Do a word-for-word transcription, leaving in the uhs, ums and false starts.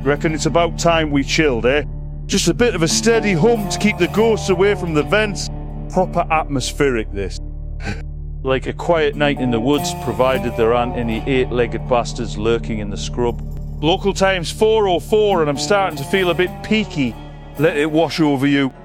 Reckon it's about time we chilled, eh? Just a bit of a steady hum to keep the ghosts away from the vents. Proper atmospheric, this. Like a quiet night in the woods, provided there aren't any eight-legged bastards lurking in the scrub. Local time's four oh four and I'm starting to feel a bit peaky. Let it wash over you.